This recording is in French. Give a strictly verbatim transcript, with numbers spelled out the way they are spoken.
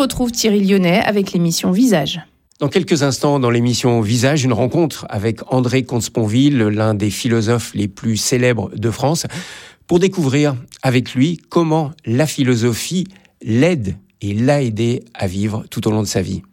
retrouve Thierry Lyonnais avec l'émission Visage. Dans quelques instants, dans l'émission Visage, une rencontre avec André Comte-Sponville, l'un des philosophes les plus célèbres de France, pour découvrir avec lui comment la philosophie l'aide et l'a aidé à vivre tout au long de sa vie.